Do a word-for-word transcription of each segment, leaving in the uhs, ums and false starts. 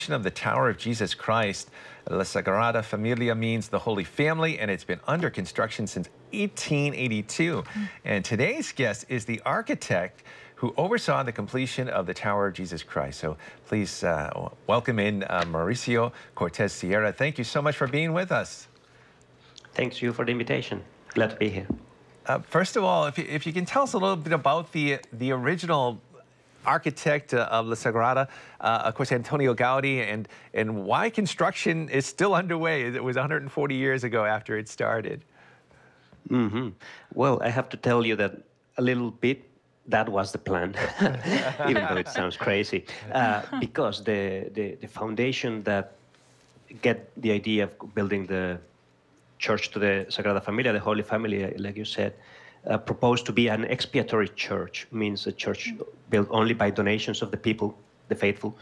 of the Tower of Jesus Christ. La Sagrada Familia means the Holy Family, and it's been under construction since eighteen eighty-two. Mm. And today's guest is the architect who oversaw the completion of the Tower of Jesus Christ. So please uh, welcome in uh, Mauricio Cortez Sierra. Thank you so much for being with us. Thanks you for the invitation. Glad to be here. Uh, first of all, if you, if you can tell us a little bit about the, the original architect uh, of La Sagrada, uh, of course, Antonio Gaudi, and, and why construction is still underway. It was one hundred forty years ago after it started. Mm-hmm. Well, I have to tell you that a little bit that was the plan, even though it sounds crazy, uh, because the, the, the foundation that get the idea of building the church to the Sagrada Familia, the Holy Family, like you said, Uh, proposed to be an expiatory church, means a church built only by donations of the people, the faithful.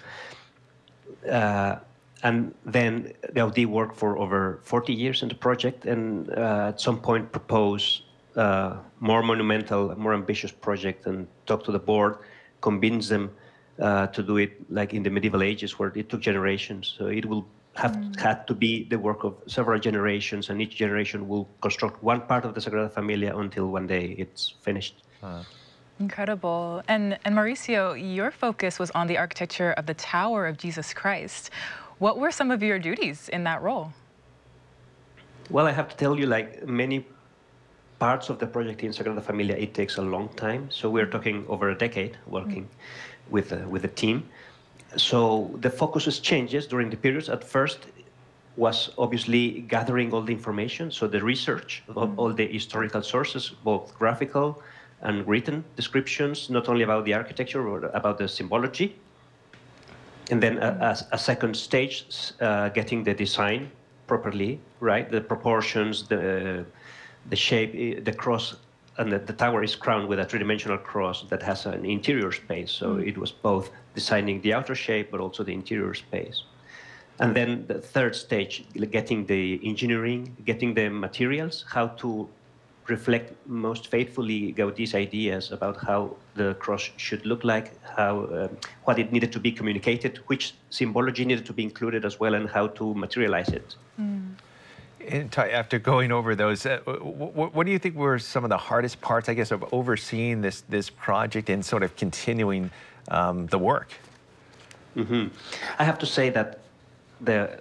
Uh, and then Gaudí worked for over forty years in the project, and uh, at some point proposed uh, more monumental, more ambitious project, and talked to the board, convinced them uh, to do it like in the medieval ages, where it took generations. So it will have mm. had to be the work of several generations, and each generation will construct one part of the Sagrada Familia until one day it's finished. Uh. Incredible. And, and Mauricio, your focus was on the architecture of the Tower of Jesus Christ. What were some of your duties in that role? Well, I have to tell you, like many parts of the project in Sagrada Familia, it takes a long time. So we're talking over a decade working mm. with, uh, with the team. So the focus changes during the periods. At first was obviously gathering all the information, so the research of mm. all the historical sources, both graphical and written descriptions, not only about the architecture, but about the symbology. And then mm. a, a second stage, uh, getting the design properly, right? The proportions, the, the shape, the cross, and the, the tower is crowned with a three-dimensional cross that has an interior space. So mm. it was both designing the outer shape, but also the interior space. And then the third stage, getting the engineering, getting the materials, how to reflect most faithfully Gaudí's ideas about how the cross should look like, how, um, what it needed to be communicated, which symbology needed to be included as well, and how to materialize it. Mm. And after going over those, uh, what, what do you think were some of the hardest parts, I guess, of overseeing this this project and sort of continuing um, the work? Mm-hmm. I have to say that the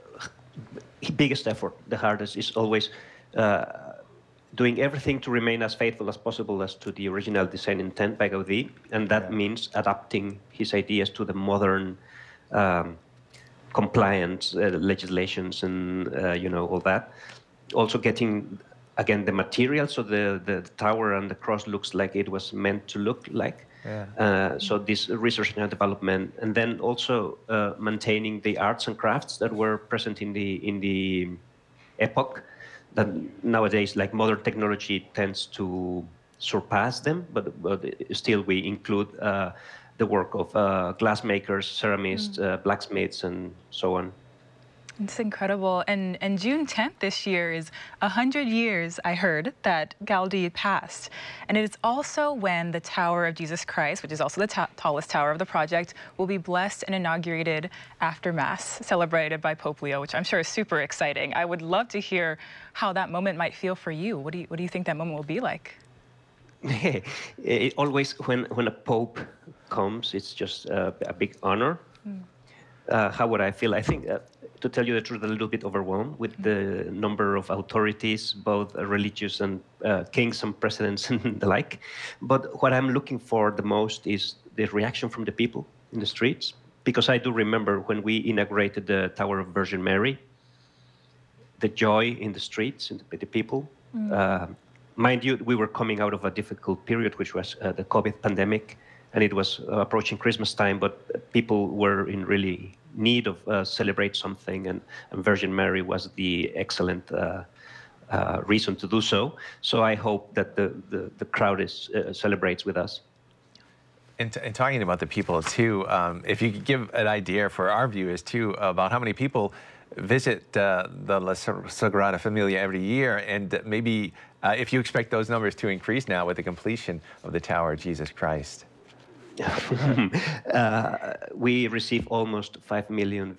biggest effort, the hardest, is always uh, doing everything to remain as faithful as possible as to the original design intent by Gaudí, and that yeah. means adapting his ideas to the modern um, compliance uh, legislations and uh, you know all that. Also getting again the material, so the, the the tower and the cross looks like it was meant to look like. Yeah. Uh, so this research and development, and then also uh, maintaining the arts and crafts that were present in the in the epoch. That nowadays, like modern technology, tends to surpass them, but but still we include. Uh, the work of uh, glassmakers, ceramists, mm. uh, blacksmiths, and so on. It's incredible. And, and June tenth this year is one hundred years, I heard, that Gaudí passed. And it is also when the Tower of Jesus Christ, which is also the tallest tower of the project, will be blessed and inaugurated after Mass, celebrated by Pope Leo, which I'm sure is super exciting. I would love to hear how that moment might feel for you. What do you, what do you think that moment will be like? It always, when, when a pope comes, it's just uh, a big honor. Mm. Uh, how would I feel? I think, uh, to tell you the truth, a little bit overwhelmed with mm. the number of authorities, both uh, religious and uh, kings and presidents and the like. But what I'm looking for the most is the reaction from the people in the streets. Because I do remember when we inaugurated the Tower of Virgin Mary, the joy in the streets, in the, the people. Mm. Uh, Mind you, we were coming out of a difficult period, which was uh, the COVID pandemic, and it was uh, approaching Christmas time, but people were in really need of uh, celebrate something, and, and Virgin Mary was the excellent uh, uh, reason to do so. So I hope that the, the, the crowd is, uh, celebrates with us. And, and talking about the people too, um, if you could give an idea for our viewers too about how many people visit uh, the La Sagrada Familia every year, and maybe uh, if you expect those numbers to increase now with the completion of the Tower of Jesus Christ. uh, we receive almost five million